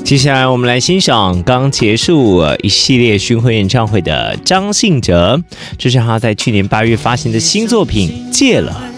接下来我们来欣赏刚结束一系列巡回演唱会的张信哲，这是他在去年8月发行的新作品《戒了》。